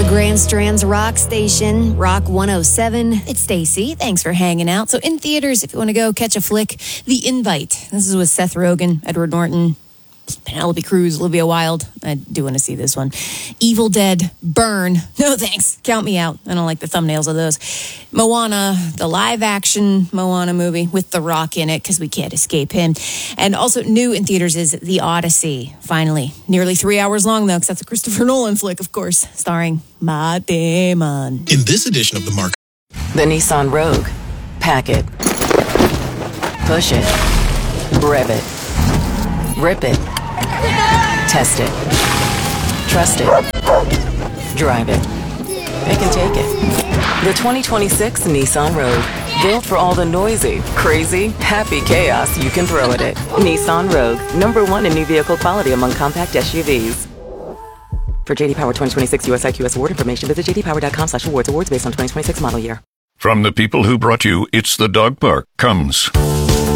The Grand Strand's Rock Station, Rock 107. It's Stacy. Thanks for hanging out. So in theaters, if you want to go catch a flick, The Invite. This is with Seth Rogen, Edward Norton, Penelope Cruz, Olivia Wilde. I do want to see this one. Evil Dead, Burn. No thanks. Count me out. I don't like the thumbnails of those. Moana, the live-action Moana movie with The Rock in it because we can't escape him. And also new in theaters is The Odyssey, finally. Nearly 3 hours long, though, because that's a Christopher Nolan flick, of course, starring Matt Damon. In this edition of the Mark. The Nissan Rogue. Pack it. Push it. Rev it. Rip it. Test it. Trust it. Drive it. Pick and take it. The 2026 Nissan Rogue. Built for all the noisy, crazy, happy chaos you can throw at it. Nissan Rogue. #1 in new vehicle quality among compact SUVs. For JD Power 2026 US IQS award information, visit jdpower.com/awards. Awards based on 2026 model year. From the people who brought you It's the Dog Park comes